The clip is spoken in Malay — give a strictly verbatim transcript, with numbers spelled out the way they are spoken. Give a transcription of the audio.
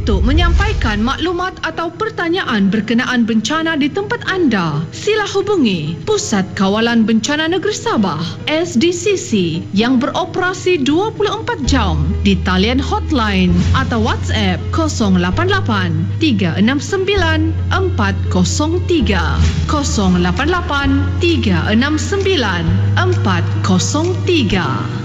Untuk menyampaikan maklumat atau pertanyaan berkenaan bencana di tempat anda, sila hubungi Pusat Kawalan Bencana Negeri Sabah S D C C yang beroperasi dua puluh empat jam di talian hotline atau WhatsApp kosong lapan lapan tiga enam sembilan empat kosong tiga kosong lapan lapan tiga enam sembilan empat kosong tiga.